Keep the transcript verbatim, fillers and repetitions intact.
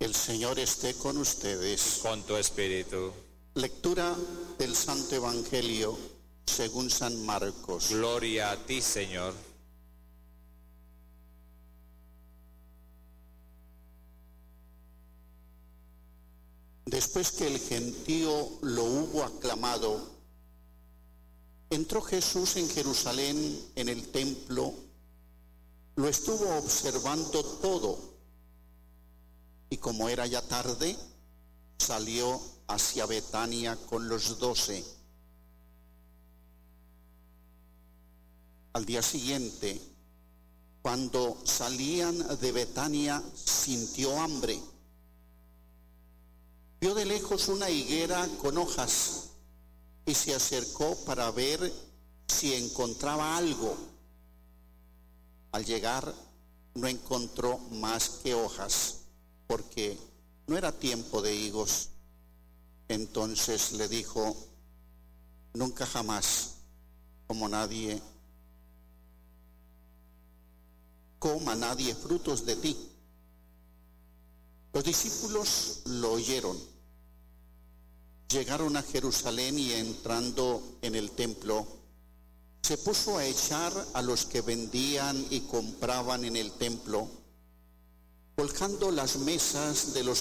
El Señor esté con ustedes. Con tu espíritu. Lectura del Santo Evangelio según San Marcos. Gloria a ti, Señor. Después que el gentío lo hubo aclamado, entró Jesús en Jerusalén, en el templo, lo estuvo observando todo, y como era ya tarde, salió hacia Betania con los doce. Al día siguiente, cuando salían de Betania, sintió hambre. Vio de lejos una higuera con hojas y se acercó para ver si encontraba algo. Al llegar, no encontró más que hojas, porque no era tiempo de higos. Entonces le dijo: nunca jamás, como nadie, coma nadie frutos de ti. Los discípulos lo oyeron. Llegaron a Jerusalén y entrando en el templo, se puso a echar a los que vendían y compraban en el templo, volcando las mesas de los